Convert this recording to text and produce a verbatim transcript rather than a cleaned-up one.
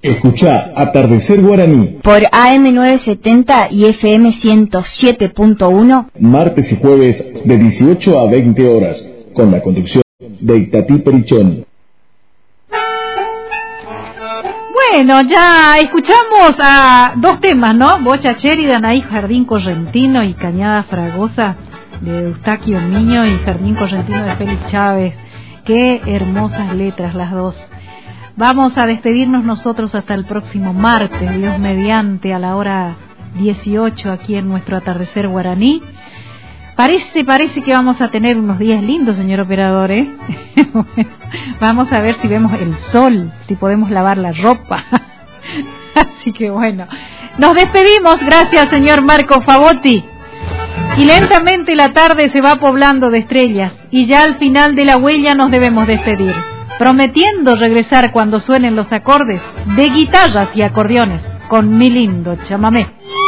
Escuchá Atardecer Guaraní por A M novecientos setenta y F M ciento siete punto uno, martes y jueves de dieciocho a veinte horas, con la conducción de Itatí Perichón. Bueno, ya escuchamos a dos temas, ¿no? Bocha Chérida, Anaí Jardín Correntino y Cañada Fragosa de Eustaquio Miño y Jardín Correntino de Félix Chávez. Qué hermosas letras las dos. Vamos a despedirnos nosotros hasta el próximo martes, Dios mediante, a la hora dieciocho aquí en nuestro Atardecer Guaraní. Parece, parece que vamos a tener unos días lindos, señor operador, ¿eh? Vamos a ver si vemos el sol, si podemos lavar la ropa. Así que bueno, nos despedimos, gracias señor Marco Favotti. Y lentamente la tarde se va poblando de estrellas y ya al final de la huella nos debemos despedir, prometiendo regresar cuando suenen los acordes de guitarras y acordeones con mi lindo chamamé.